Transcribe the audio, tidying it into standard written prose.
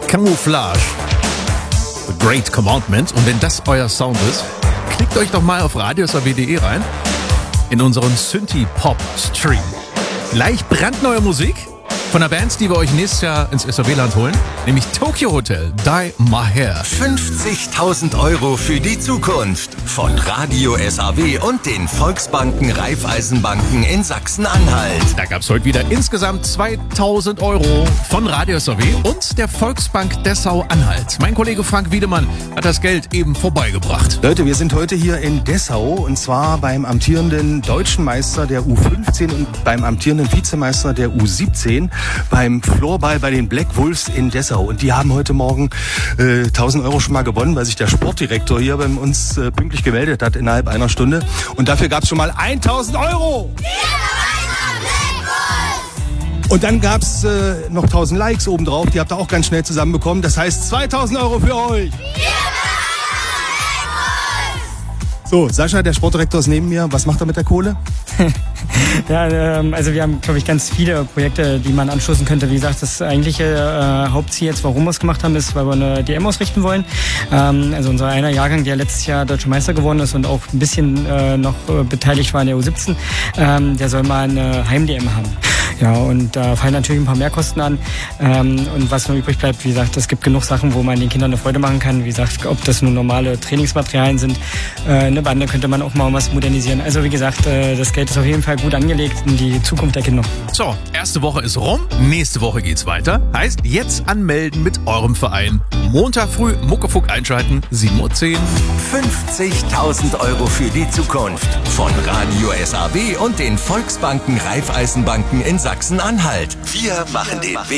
Camouflage. The Great Commandment. Und wenn das euer Sound ist, klickt euch doch mal auf radiosw.de rein in unseren Synthie-Pop-Stream. Gleich brandneue Musik von der Band, die wir euch nächstes Jahr ins SAW-Land holen, nämlich Tokyo Hotel, Dye My Hair. 50.000 € für die Zukunft von Radio SAW und den Volksbanken Raiffeisenbanken in Sachsen-Anhalt. Da gab es heute wieder insgesamt 2.000 € von Radio SAW und der Volksbank Dessau-Anhalt. Mein Kollege Frank Wiedemann hat das Geld eben vorbeigebracht. Leute, wir sind heute hier in Dessau und zwar beim amtierenden deutschen Meister der U15 und beim amtierenden Vizemeister der U17 beim Floorball bei den Black Wolves in Dessau. Und die haben heute Morgen 1.000 € schon mal gewonnen, weil sich der Sportdirektor hier bei uns pünktlich gemeldet hat innerhalb einer Stunde. Und dafür gab es schon mal 1.000 €. Und dann gab es noch 1.000 Likes obendrauf. Die habt ihr auch ganz schnell zusammenbekommen. Das heißt 2.000 € für euch. So, Sascha, der Sportdirektor ist neben mir. Was macht er mit der Kohle? Ja, also wir haben, glaube ich, ganz viele Projekte, die man anstoßen könnte. Wie gesagt, das eigentliche Hauptziel jetzt, warum wir es gemacht haben, ist, weil wir eine DM ausrichten wollen. Also unser einer Jahrgang, der letztes Jahr Deutscher Meister geworden ist und auch ein bisschen noch beteiligt war in der U17, der soll mal eine Heim-DM haben. Ja, und da fallen natürlich ein paar Mehrkosten an. Und was nur übrig bleibt, wie gesagt, es gibt genug Sachen, wo man den Kindern eine Freude machen kann. Wie gesagt, ob das nun normale Trainingsmaterialien sind, eine Bande könnte man auch mal was modernisieren. Also wie gesagt, das Geld ist auf jeden Fall gut angelegt in die Zukunft der Kinder. So, erste Woche ist rum, nächste Woche geht's weiter. Heißt, jetzt anmelden mit eurem Verein. Montag früh Muckefuck einschalten, 7:10 Uhr. 50.000 € für die Zukunft von Radio SAW und den Volksbanken Raiffeisenbanken in Sachsen-Anhalt. Wir machen den Weg